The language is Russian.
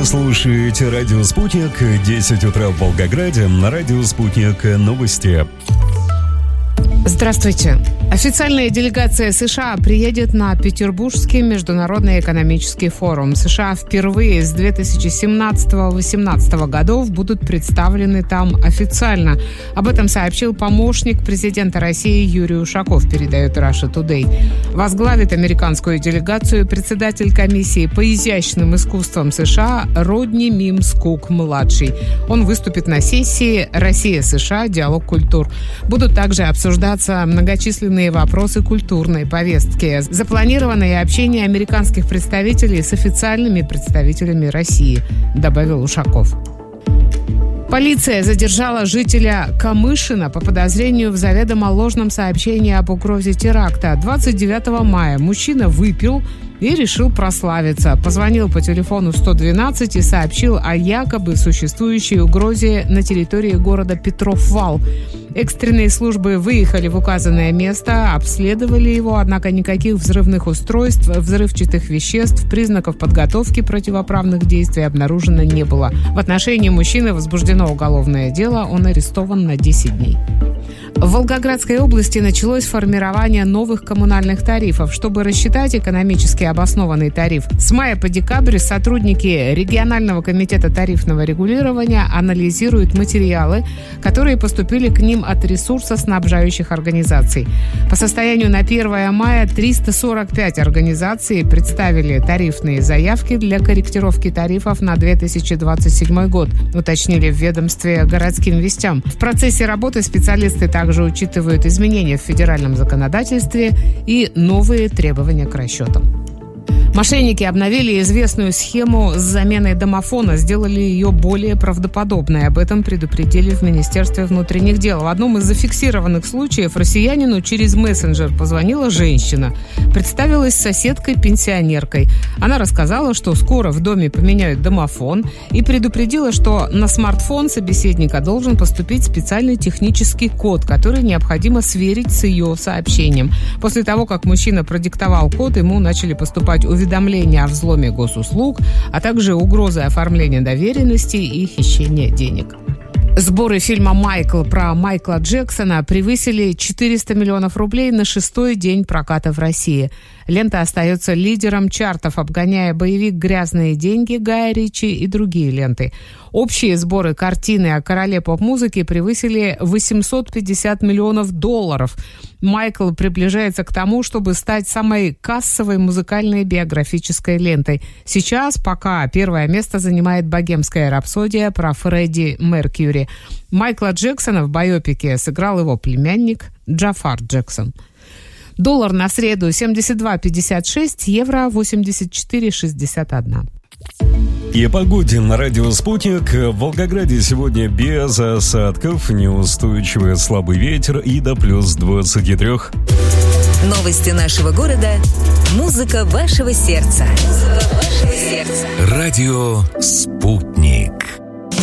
Вы слушаете радио «Спутник», 10 утра в Волгограде, на радио «Спутник» новости. Здравствуйте. Официальная делегация США приедет на Петербургский международный экономический форум. США впервые с 2017-2018 годов будут представлены там официально. Об этом сообщил помощник президента России Юрий Ушаков, передает Russia Today. Возглавит американскую делегацию председатель комиссии по изящным искусствам США Родни Мимс-Кук-младший. Он выступит на сессии «Россия-США. Диалог культур». Будут также обсуждаться многочисленные вопросы культурной повестки. Запланировано и общение американских представителей с официальными представителями России, добавил Ушаков. Полиция задержала жителя Камышина по подозрению в заведомо ложном сообщении об угрозе теракта. 29 мая мужчина выпил и решил прославиться. Позвонил по телефону 112 и сообщил о якобы существующей угрозе на территории города Петров-Вал. Экстренные службы выехали в указанное место, обследовали его, однако никаких взрывных устройств, взрывчатых веществ, признаков подготовки противоправных действий обнаружено не было. В отношении мужчины возбуждено уголовное дело, он арестован на 10 дней. В Волгоградской области началось формирование новых коммунальных тарифов. Чтобы рассчитать экономически обоснованный тариф, с мая по декабрь сотрудники регионального комитета тарифного регулирования анализируют материалы, которые поступили к ним от ресурсоснабжающих организаций. По состоянию на 1 мая 345 организаций представили тарифные заявки для корректировки тарифов на 2027 год, уточнили в ведомстве «Городским вестям». В процессе работы специалисты также учитывают изменения в федеральном законодательстве и новые требования к расчетам. Мошенники обновили известную схему с заменой домофона, сделали ее более правдоподобной. Об этом предупредили в Министерстве внутренних дел. В одном из зафиксированных случаев россиянину через мессенджер позвонила женщина. Представилась соседкой-пенсионеркой. Она рассказала, что скоро в доме поменяют домофон, и предупредила, что на смартфон собеседника должен поступить специальный технический код, который необходимо сверить с ее сообщением. После того, как мужчина продиктовал код, ему начали поступать уведомления о взломе госуслуг, а также угрозы оформления доверенности и хищения денег. Сборы фильма «Майкл» про Майкла Джексона превысили 400 миллионов рублей на 6-й день проката в России. Лента остается лидером чартов, обгоняя боевик «Грязные деньги» Гая Ричи и другие ленты. Общие сборы картины о короле поп-музыки превысили 850 миллионов долларов. «Майкл» приближается к тому, чтобы стать самой кассовой музыкальной биографической лентой. Сейчас пока первое место занимает «Богемская рапсодия» про Фредди Меркьюри. Майкла Джексона в байопике сыграл его племянник Джафар Джексон. Доллар на среду 72.56, евро 84.61. И о погоде на радио «Спутник». В Волгограде сегодня без осадков, неустойчивый слабый ветер и до плюс 23. Новости нашего города. Музыка вашего сердца. Радио «Спутник».